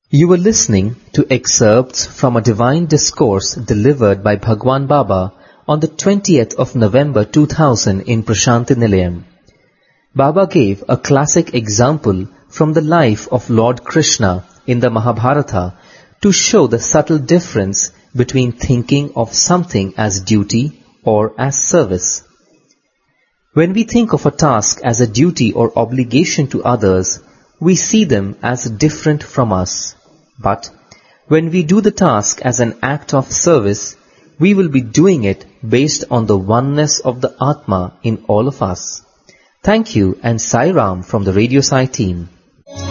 You were listening to excerpts from a divine discourse delivered by Bhagwan Baba on the 20th of November 2000 in Prashanti Nilayam. Baba gave a classic example from the life of Lord Krishna in the Mahabharata to show the subtle difference between thinking of something as duty or as service. When we think of a task as a duty or obligation to others, we see them as different from us. But when we do the task as an act of service, we will be doing it based on the oneness of the Atma in all of us. Thank you and Sai Ram from the Radio Sai team.